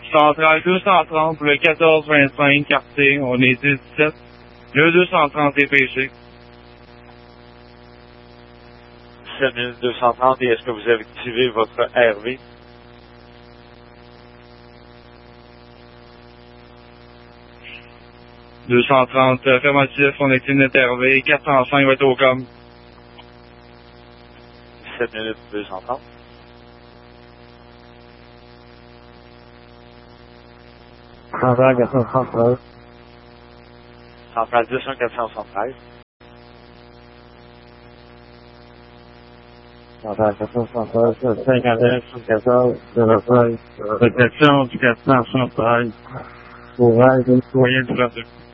Central 230 pour le 1425 quartier, on est 17. Le 230 est pêché. 7230, et est-ce que vous avez activé votre RV? « 230, affirmatif, on active notre RV, 405 va être au com. 7 minutes 230. Central 473. Central 10 473. Central 473, 51, 74, 05, réception du 473. Courage, Moyen du 22.